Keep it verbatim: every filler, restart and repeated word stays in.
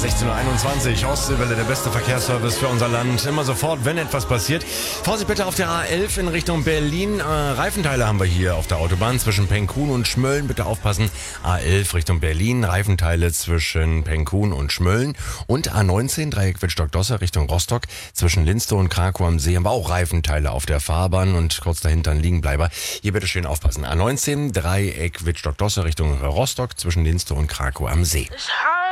sechzehn Uhr einundzwanzig, Ostseewelle, der beste Verkehrsservice für unser Land. Immer sofort, wenn etwas passiert. Vorsicht bitte auf der A elf in Richtung Berlin. Äh, Reifenteile haben wir hier auf der Autobahn zwischen Penkun und Schmölln. Bitte aufpassen. A elf Richtung Berlin, Reifenteile zwischen Penkun und Schmölln. Und A neunzehn, Dreieck Wittstock-Dosser Richtung Rostock. Zwischen Linstow und Krakow am See haben wir auch Reifenteile auf der Fahrbahn und kurz dahinter ein Liegenbleiber. Hier bitte schön aufpassen. A neunzehn, Dreieck Wittstock-Dosser Richtung Rostock zwischen Linstow und Krakow am See.